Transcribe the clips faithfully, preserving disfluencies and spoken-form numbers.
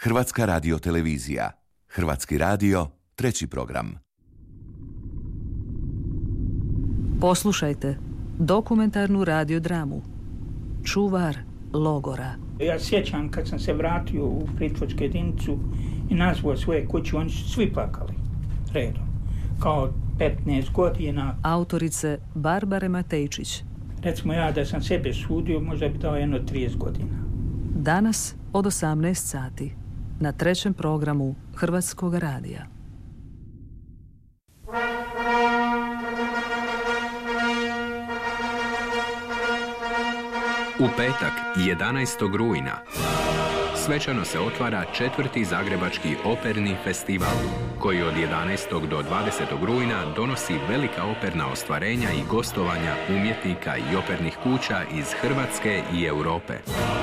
Hrvatska radiotelevizija. Hrvatski radio, treći program. Poslušajte dokumentarnu radiodramu Čuvar logora. Ja sjećam kad sam se vratio u pritvorsku jedinicu i nazvao svoje kuće, oni su svi plakali redom. Kao petnaest godina. Autorice Barbare Matejčić. Recimo ja da sam sebe sudio, možda bi dao jedno trideset godina. Danas od osamnaest sati na trećem programu Hrvatskog radija. U petak, jedanaestog rujna, svečano se otvara četvrti Zagrebački operni festival, koji od jedanaestog do dvadesetog rujna donosi velika operna ostvarenja i gostovanja umjetnika i opernih kuća iz Hrvatske i Europe.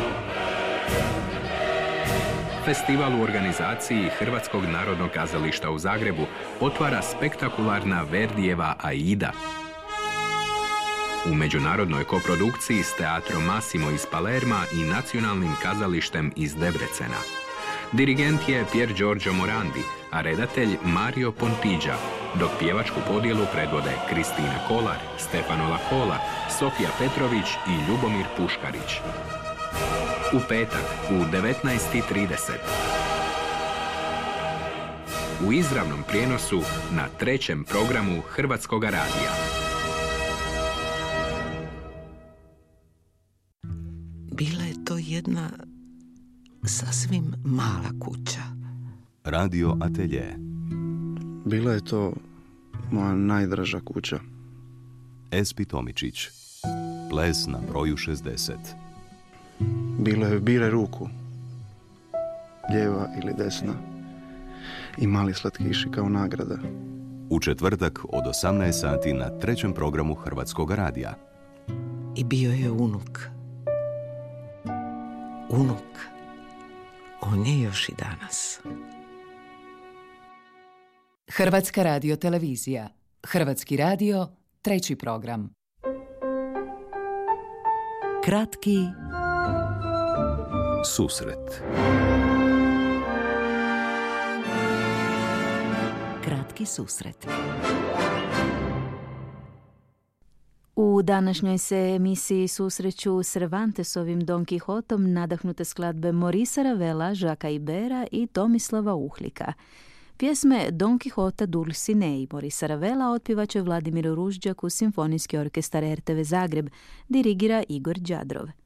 Festival u organizaciji Hrvatskog narodnog kazališta u Zagrebu otvara spektakularna Verdijeva Aida. U međunarodnoj koprodukciji s teatrom Massimo iz Palerma i Nacionalnim kazalištem iz Debrecena. Dirigent je Pier Giorgio Morandi, a redatelj Mario Pontigia, dok pjevačku podjelu predvode Kristina Kolar, Stefano Lacola, Sofija Petrović i Ljubomir Puškarić. U petak u devetnaest i trideset. U izravnom prijenosu na trećem programu Hrvatskog radija. Bila je to jedna sasvim mala kuća. Radio Atelje. Bila je to moja najdraža kuća. Espi Tomičić. Ples na broju šezdeset. Bilo je bire ruku. Lijeva ili desna. I mali slatkiši kao nagrada. U četvrtak od osamnaest sati na trećem programu Hrvatskog radija. I bio je unuk. Unuk. On je još i danas. Hrvatska radiotelevizija. Hrvatski radio, treći program. Kratki susret. Kratki susret. U današnjoj se emisiji susreću Cervantesovim Don Quijotom nadahnute skladbe Morisa Ravela, Jacquesa Ibera i Tomislava Uhlika. Pjesme Don Quixota Dulcinea Morisa Ravela otpjevaće Vladimir Ružđak u Simfonijski orkestar er te ve Zagreb, dirigira Igor Đadrov.